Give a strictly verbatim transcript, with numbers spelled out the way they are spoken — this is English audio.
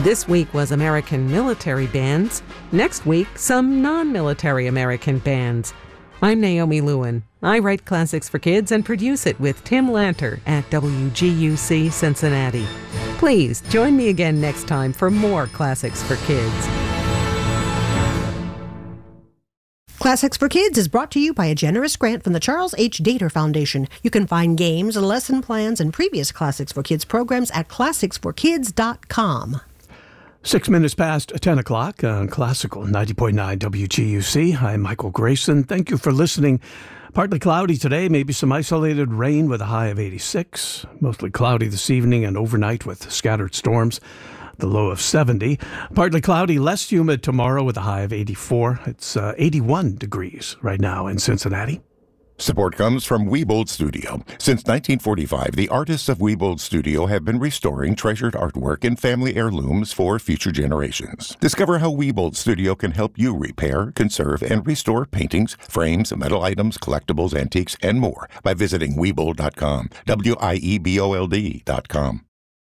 This week was American military bands. Next week, some non-military American bands. I'm Naomi Lewin. I write Classics for Kids and produce it with Tim Lanter at W G U C Cincinnati. Please join me again next time for more Classics for Kids. Classics for Kids is brought to you by a generous grant from the Charles H. Dater Foundation. You can find games, lesson plans, and previous Classics for Kids programs at classics for kids dot com. Six minutes past ten o'clock on Classical ninety point nine W G U C. I'm Michael Grayson. Thank you for listening. Partly cloudy today, maybe some isolated rain with a high of eighty-six. Mostly cloudy this evening and overnight with scattered storms. The low of seventy. Partly cloudy, less humid tomorrow with a high of eighty-four. It's uh, eighty-one degrees right now in Cincinnati. Support comes from Wiebold Studio. Since nineteen forty-five, the artists of Wiebold Studio have been restoring treasured artwork and family heirlooms for future generations. Discover how Wiebold Studio can help you repair, conserve, and restore paintings, frames, metal items, collectibles, antiques, and more by visiting Wiebold dot com. W I E B O L D dot com.